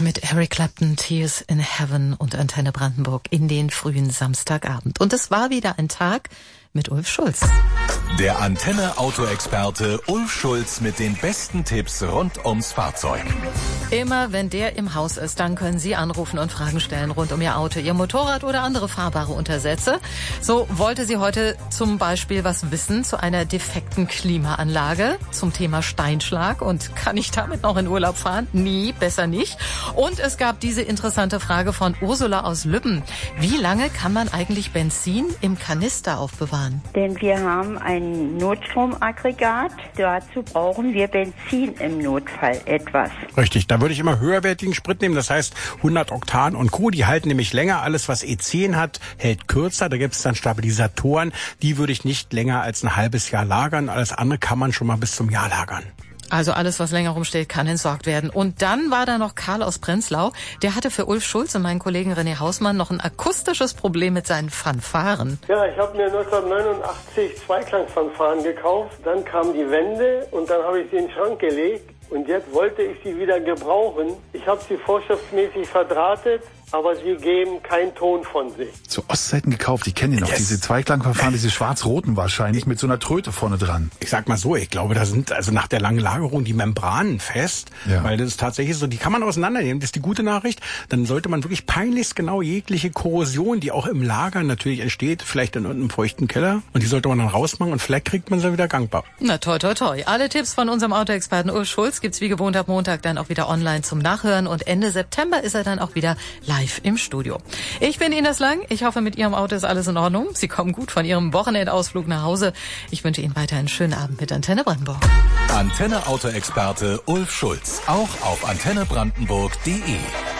Mit Eric Clapton, Tears in Heaven und Antenne Brandenburg in den frühen Samstagabend. Und es war wieder ein Tag mit Ulf Schulz. Der Antenne-Auto-Experte Ulf Schulz mit den besten Tipps rund ums Fahrzeug. Immer wenn der im Haus ist, dann können Sie anrufen und Fragen stellen rund um Ihr Auto, Ihr Motorrad oder andere fahrbare Untersätze. So wollte sie heute zum Beispiel was wissen zu einer defekten Klimaanlage, zum Thema Steinschlag und kann ich damit noch in Urlaub fahren? Nie, besser nicht. Und es gab diese interessante Frage von Ursula aus Lübben. Wie lange kann man eigentlich Benzin im Kanister aufbewahren? Denn wir haben ein Notstromaggregat. Dazu brauchen wir Benzin im Notfall etwas. Richtig, da würde ich immer höherwertigen Sprit nehmen. Das heißt 100 Oktan und Co. Die halten nämlich länger. Alles, was E10 hat, hält kürzer. Da gibt es dann Stabilisatoren. Die würde ich nicht länger als ein halbes Jahr lagern. Alles andere kann man schon mal bis zum Jahr lagern. Also alles, was länger rumsteht, kann entsorgt werden. Und dann war da noch Karl aus Prenzlau. Der hatte für Ulf Schulz und meinen Kollegen René Hausmann noch ein akustisches Problem mit seinen Fanfaren. Ja, ich habe mir 1989 Zweiklangfanfaren gekauft. Dann kam die Wende und dann habe ich sie in den Schrank gelegt. Und jetzt wollte ich sie wieder gebrauchen. Ich habe sie vorschriftsmäßig verdrahtet, aber sie geben keinen Ton von sich. Zu Ostzeiten gekauft, ich kenne die noch, diese Zweiklangverfahren, diese schwarz-roten wahrscheinlich, mit so einer Tröte vorne dran. Ich sag mal so, ich glaube, da sind also nach der langen Lagerung die Membranen fest, weil das ist tatsächlich so, die kann man auseinandernehmen, das ist die gute Nachricht. Dann sollte man wirklich peinlichst genau jegliche Korrosion, die auch im Lager natürlich entsteht, vielleicht in irgendeinem feuchten Keller, und die sollte man dann rausmachen und vielleicht kriegt man sie wieder gangbar. Na toi toi toi. Alle Tipps von unserem Autoexperten Ulf Schulz gibt's wie gewohnt ab Montag dann auch wieder online zum Nachhören und Ende September ist er dann auch wieder live im Studio. Ich bin Ines Lang. Ich hoffe, mit Ihrem Auto ist alles in Ordnung. Sie kommen gut von Ihrem Wochenendausflug nach Hause. Ich wünsche Ihnen weiter einen schönen Abend mit Antenne Brandenburg. Antenne-Auto-Experte Ulf Schulz. Auch auf antennebrandenburg.de.